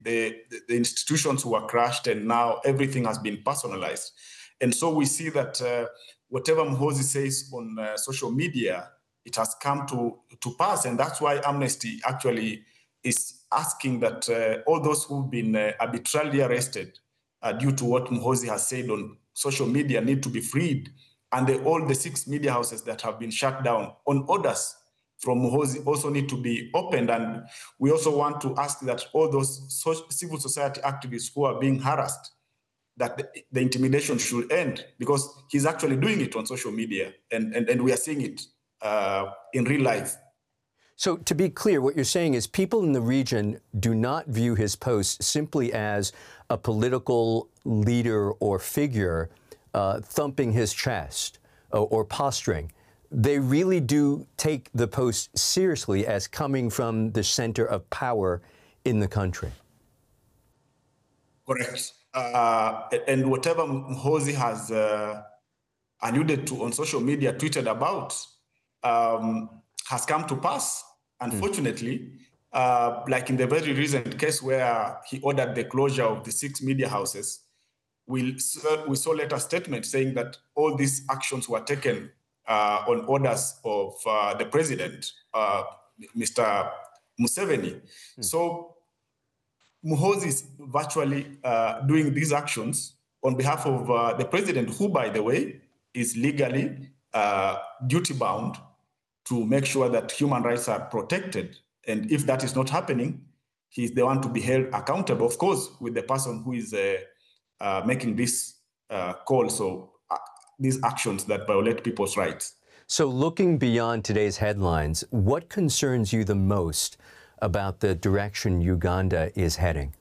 the institutions were crushed, and now everything has been personalized. And so we see that whatever Muhoozi says on social media, it has come to pass. And that's why Amnesty actually is asking that all those who've been arbitrarily arrested due to what Muhoozi has said on social media need to be freed. And all the 6 media houses that have been shut down on orders from Muhoozi also need to be opened. And we also want to ask that all those civil society activists who are being harassed, that the intimidation should end, because he's actually doing it on social media, and we are seeing it in real life. So to be clear, what you're saying is people in the region do not view his post simply as a political leader or figure thumping his chest or posturing. They really do take the post seriously as coming from the center of power in the country. Correct. And whatever Muhoozi has alluded to on social media, tweeted about, has come to pass, unfortunately. Like in the very recent case where he ordered the closure of the 6 media houses, we saw later statement saying that all these actions were taken on orders of the president, Mr. Museveni. So Muhoozi is virtually doing these actions on behalf of the president, who, by the way, is legally duty-bound to make sure that human rights are protected. And if that is not happening, he's the one to be held accountable, of course, with the person who is making this call. So these actions that violate people's rights. So looking beyond today's headlines, what concerns you the most about the direction Uganda is heading?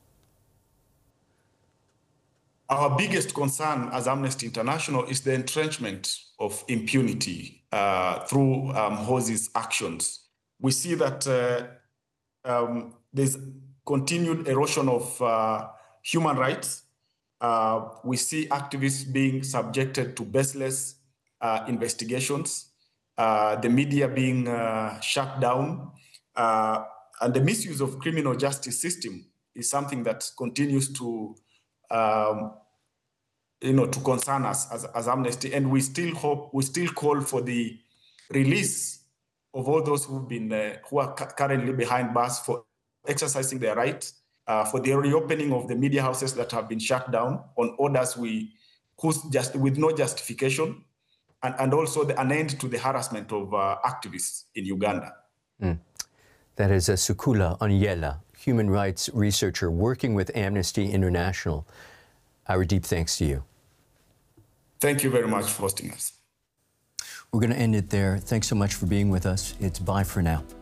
Our biggest concern as Amnesty International is the entrenchment of impunity through Muhoozi's actions. We see that there's continued erosion of human rights. We see activists being subjected to baseless investigations, the media being shut down, and the misuse of criminal justice system is something that continues to to concern us as Amnesty. And we still call for the release of all those who are currently behind bars for exercising their right, for the reopening of the media houses that have been shut down on orders with no justification, and also an end to the harassment of activists in Uganda. That is Sukula Onyela, human rights researcher working with Amnesty International. Our deep thanks to you. Thank you very much for hosting us. We're going to end it there. Thanks so much for being with us. It's bye for now.